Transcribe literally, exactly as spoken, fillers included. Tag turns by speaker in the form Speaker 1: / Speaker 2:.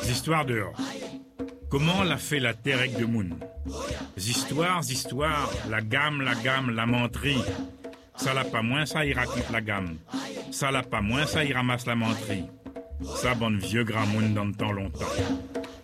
Speaker 1: histoires dehors. Comment l'a fait la terre avec de moun? Histoires, histoires, la gamme, la gamme, la menterie. Ça l'a pas moins, ça il raconte la gamme. Ça l'a pas moins, ça il ramasse la menterie. Ça bonne vieux grand moun dans le temps longtemps.